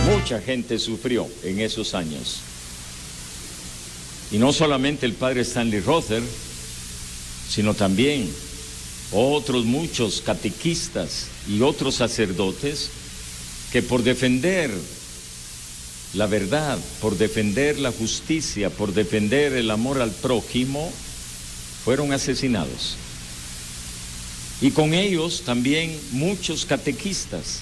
Mucha gente sufrió en esos años. Y no solamente el padre Stanley Rother, sino también otros muchos catequistas y otros sacerdotes que por defender la verdad, por defender la justicia, por defender el amor al prójimo, fueron asesinados. Y con ellos también muchos catequistas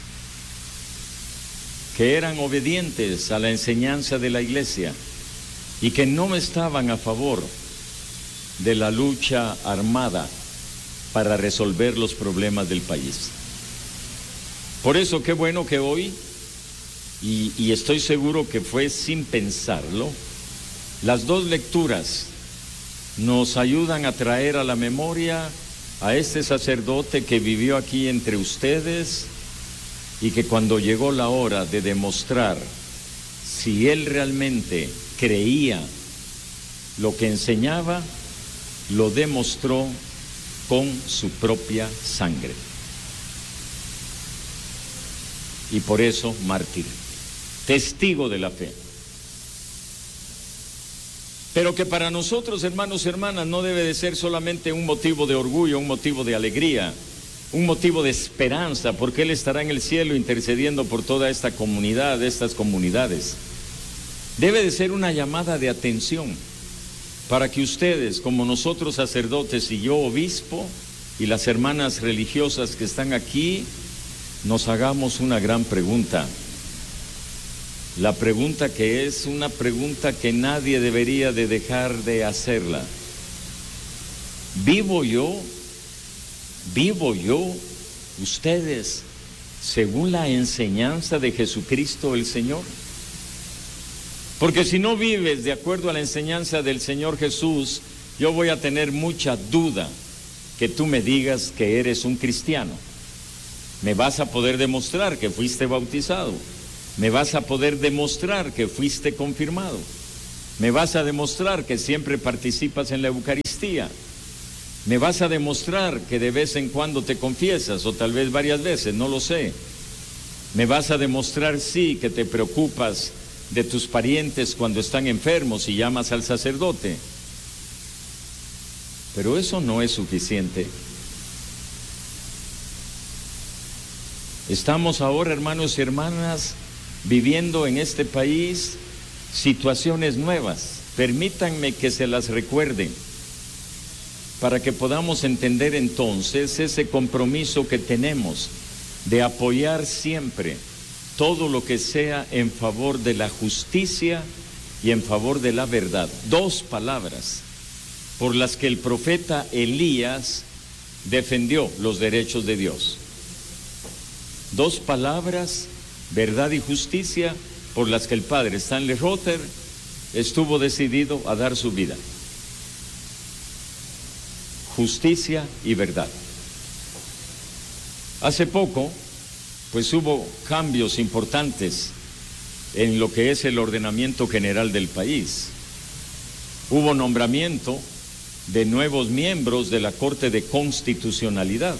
que eran obedientes a la enseñanza de la Iglesia y que no estaban a favor de la lucha armada para resolver los problemas del país. Por eso, qué bueno que hoy, y estoy seguro que fue sin pensarlo, las dos lecturas nos ayudan a traer a la memoria a este sacerdote que vivió aquí entre ustedes y que cuando llegó la hora de demostrar si él realmente creía lo que enseñaba, lo demostró con su propia sangre. Y por eso mártir, testigo de la fe. Pero que para nosotros, hermanos y hermanas, no debe de ser solamente un motivo de orgullo, un motivo de alegría, un motivo de esperanza, porque Él estará en el cielo intercediendo por toda esta comunidad, estas comunidades. Debe de ser una llamada de atención para que ustedes, como nosotros sacerdotes y yo obispo, y las hermanas religiosas que están aquí, nos hagamos una gran pregunta. La pregunta que es una pregunta que nadie debería de dejar de hacerla. ¿Vivo yo, ustedes, según la enseñanza de Jesucristo el Señor? Porque si no vives de acuerdo a la enseñanza del Señor Jesús, yo voy a tener mucha duda que tú me digas que eres un cristiano. Me vas a poder demostrar que fuiste bautizado. Me vas a poder demostrar que fuiste confirmado. Me vas a demostrar que siempre participas en la Eucaristía. Me vas a demostrar que de vez en cuando te confiesas, o tal vez varias veces, no lo sé. Me vas a demostrar, sí, que te preocupas de tus parientes cuando están enfermos y llamas al sacerdote. Pero eso no es suficiente. Estamos ahora, hermanos y hermanas, viviendo en este país situaciones nuevas. Permítanme que se las recuerde para que podamos entender entonces ese compromiso que tenemos de apoyar siempre todo lo que sea en favor de la justicia y en favor de la verdad. Dos palabras por las que el profeta Elías defendió los derechos de Dios. Dos palabras, verdad y justicia, por las que el padre Stanley Rother estuvo decidido a dar su vida. Justicia y verdad. Hace poco, pues hubo cambios importantes en lo que es el ordenamiento general del país. Hubo nombramiento de nuevos miembros de la Corte de Constitucionalidad,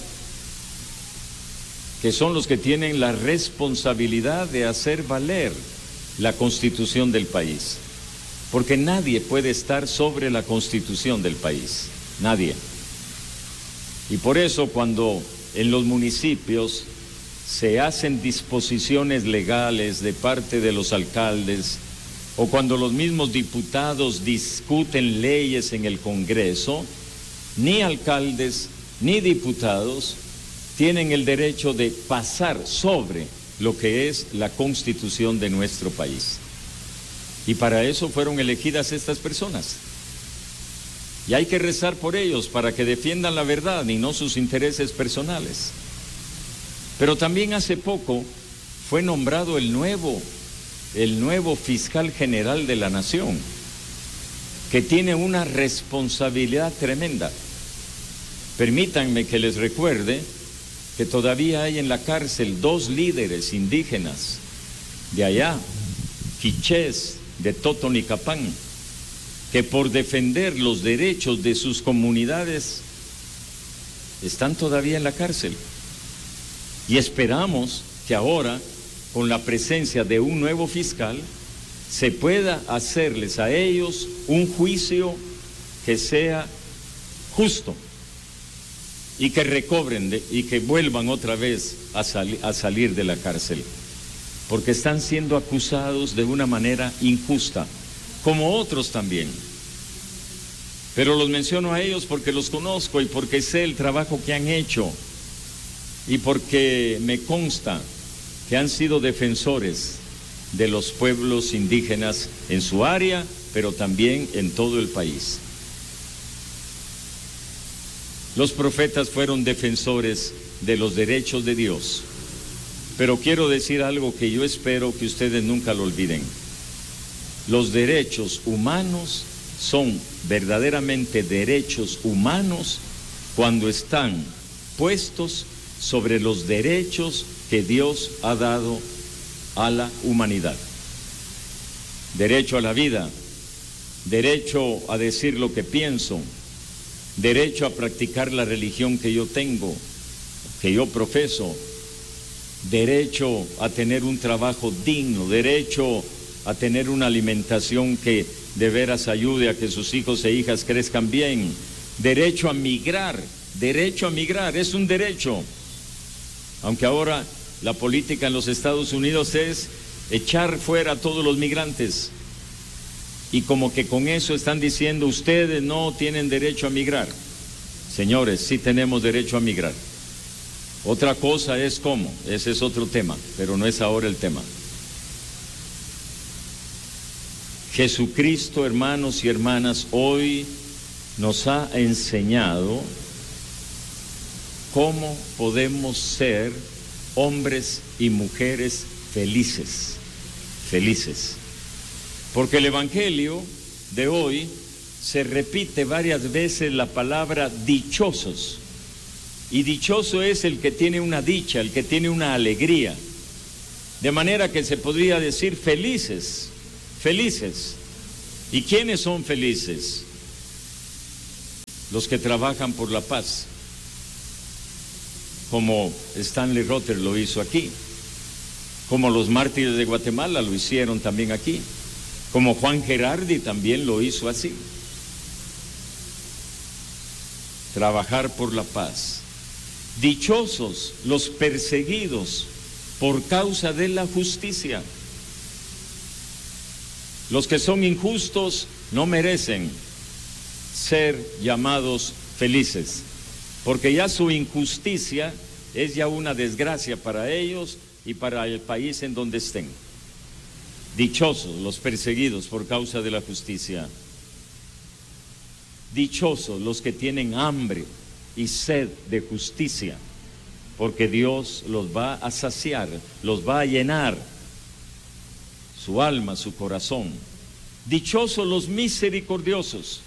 que son los que tienen la responsabilidad de hacer valer la Constitución del país, porque nadie puede estar sobre la Constitución del país, nadie. Y por eso cuando en los municipios se hacen disposiciones legales de parte de los alcaldes, o cuando los mismos diputados discuten leyes en el Congreso, ni alcaldes ni diputados tienen el derecho de pasar sobre lo que es la Constitución de nuestro país. Y para eso fueron elegidas estas personas. Y hay que rezar por ellos para que defiendan la verdad y no sus intereses personales. Pero también hace poco fue nombrado el nuevo fiscal general de la nación, que tiene una responsabilidad tremenda. Permítanme que les recuerde que todavía hay en la cárcel 2 líderes indígenas de allá, quichés de Totonicapán, que por defender los derechos de sus comunidades están todavía en la cárcel. Y esperamos que ahora, con la presencia de un nuevo fiscal, se pueda hacerles a ellos un juicio que sea justo y que recobren y que vuelvan otra vez a salir de la cárcel, porque están siendo acusados de una manera injusta, como otros también. Pero los menciono a ellos porque los conozco y porque sé el trabajo que han hecho y porque me consta que han sido defensores de los pueblos indígenas en su área, pero también en todo el país. Los profetas fueron defensores de los derechos de Dios, pero quiero decir algo que yo espero que ustedes nunca lo olviden. Los derechos humanos son verdaderamente derechos humanos cuando están puestos sobre los derechos que Dios ha dado a la humanidad. Derecho a la vida, derecho a decir lo que pienso, derecho a practicar la religión que yo tengo, que yo profeso, derecho a tener un trabajo digno, derecho a tener una alimentación que de veras ayude a que sus hijos e hijas crezcan bien, derecho a migrar, es un derecho. Aunque ahora la política en los Estados Unidos es echar fuera a todos los migrantes, y como que con eso están diciendo ustedes no tienen derecho a migrar. Señores, sí tenemos derecho a migrar. Otra cosa es cómo, ese es otro tema, pero no es ahora el tema. Jesucristo, hermanos y hermanas, hoy nos ha enseñado cómo podemos ser hombres y mujeres felices, felices. Porque el Evangelio de hoy se repite varias veces la palabra dichosos. Y dichoso es el que tiene una dicha, el que tiene una alegría. De manera que se podría decir felices, felices. ¿Y quiénes son felices? Los que trabajan por la paz, como Stanley Rother lo hizo aquí, como los mártires de Guatemala lo hicieron también aquí, como Juan Gerardi también lo hizo así. Trabajar por la paz. Dichosos los perseguidos por causa de la justicia. Los que son injustos no merecen ser llamados felices, porque ya su injusticia es ya una desgracia para ellos y para el país en donde estén. Dichosos los perseguidos por causa de la justicia. Dichosos los que tienen hambre y sed de justicia, porque Dios los va a saciar, los va a llenar su alma, su corazón. Dichosos los misericordiosos.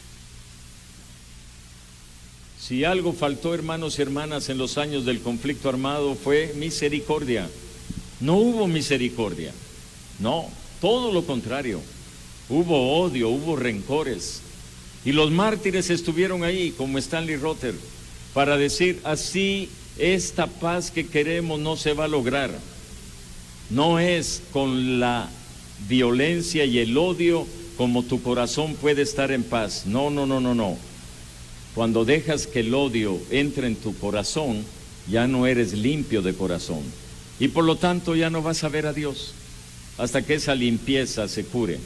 Si algo faltó, hermanos y hermanas, en los años del conflicto armado fue misericordia. No hubo misericordia, no, todo lo contrario. Hubo odio, hubo rencores. Y los mártires estuvieron ahí, como Stanley Rother, para decir así, esta paz que queremos no se va a lograr. No es con la violencia y el odio como tu corazón puede estar en paz. No, no, no, no, no. Cuando dejas que el odio entre en tu corazón, ya no eres limpio de corazón. Y por lo tanto ya no vas a ver a Dios hasta que esa limpieza se cure.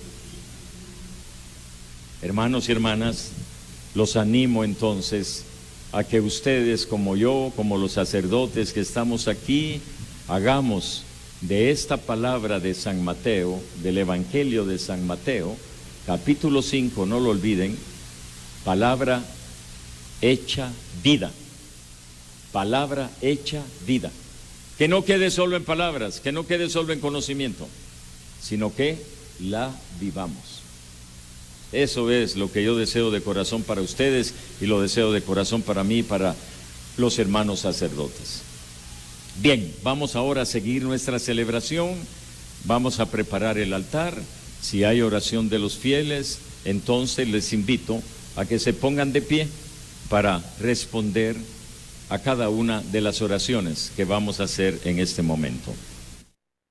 Hermanos y hermanas, los animo entonces a que ustedes, como yo, como los sacerdotes que estamos aquí, hagamos de esta palabra de San Mateo, del Evangelio de San Mateo, capítulo 5, no lo olviden, palabra hecha vida, palabra hecha vida. Que no quede solo en palabras, que no quede solo en conocimiento, sino que la vivamos. Eso es lo que yo deseo de corazón para ustedes y lo deseo de corazón para mí y para los hermanos sacerdotes. Bien, vamos ahora a seguir nuestra celebración, vamos a preparar el altar. Si hay oración de los fieles, entonces les invito a que se pongan de pie para responder a cada una de las oraciones que vamos a hacer en este momento.